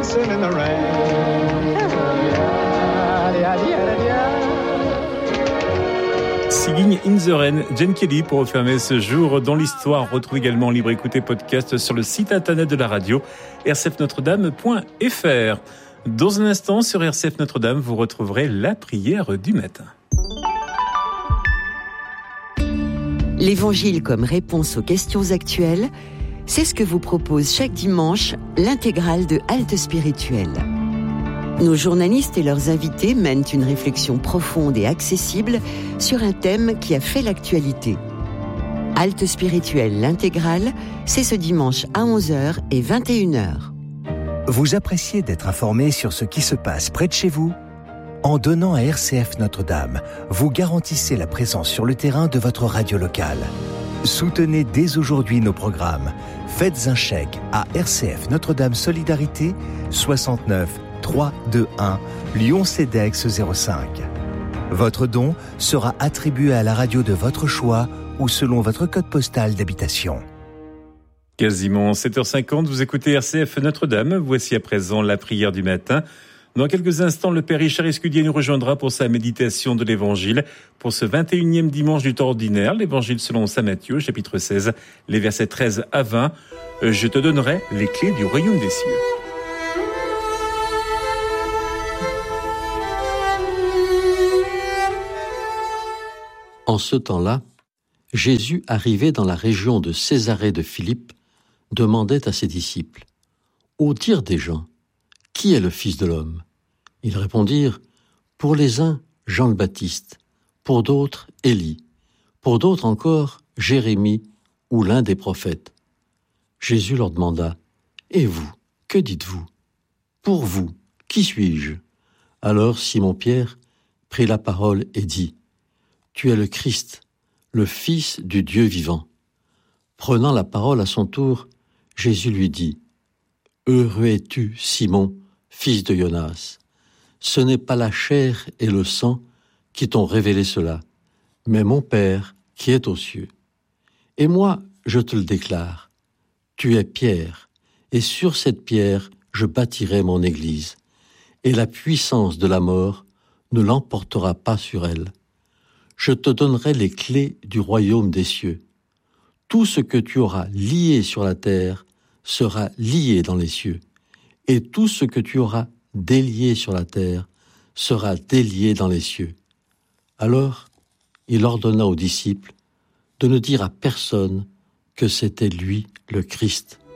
dancing in the rain. Singing in the Rain, Gene Kelly pour refermer ce jour dans l'histoire. Retrouve également libre écoute et podcast sur le site internet de la radio rcfnotre-dame.fr. Dans un instant sur RCF Notre-Dame, vous retrouverez la prière du matin. L'Évangile comme réponse aux questions actuelles, c'est ce que vous propose chaque dimanche l'intégrale de Halte Spirituelle. Nos journalistes et leurs invités mènent une réflexion profonde et accessible sur un thème qui a fait l'actualité. Halte Spirituelle, l'intégrale, c'est ce dimanche à 11h et 21h. Vous appréciez d'être informé sur ce qui se passe près de chez vous ? En donnant à RCF Notre-Dame, vous garantissez la présence sur le terrain de votre radio locale. Soutenez dès aujourd'hui nos programmes. Faites un chèque à RCF Notre-Dame Solidarité 69 321 Lyon-Cedex 05. Votre don sera attribué à la radio de votre choix ou selon votre code postal d'habitation. Quasiment 7h50, vous écoutez RCF Notre-Dame. Voici à présent la prière du matin. Dans quelques instants, le Père Richard Escudier nous rejoindra pour sa méditation de l'Évangile. Pour ce 21e dimanche du temps ordinaire, l'Évangile selon saint Matthieu, chapitre 16, les versets 13 à 20. Je te donnerai les clés du royaume des cieux. En ce temps-là, Jésus, arrivé dans la région de Césarée de Philippe, demandait à ses disciples : « Au dire des gens, qui est le Fils de l'homme ?» Ils répondirent : « Pour les uns, Jean le Baptiste, pour d'autres, Élie, pour d'autres encore, Jérémie ou l'un des prophètes. » Jésus leur demanda : « Et vous, que dites-vous ? Pour vous, qui suis-je » Alors Simon-Pierre prit la parole et dit : « Tu es le Christ, le Fils du Dieu vivant. » Prenant la parole à son tour, Jésus lui dit : « Heureux es-tu, Simon, fils de Jonas. Ce n'est pas la chair et le sang qui t'ont révélé cela, mais mon Père qui est aux cieux. Et moi, je te le déclare, tu es Pierre, et sur cette pierre je bâtirai mon Église, et la puissance de la mort ne l'emportera pas sur elle. Je te donnerai les clés du royaume des cieux. Tout ce que tu auras lié sur la terre sera lié dans les cieux, et tout ce que tu auras délié sur la terre sera délié dans les cieux. » Alors, il ordonna aux disciples de ne dire à personne que c'était lui le Christ.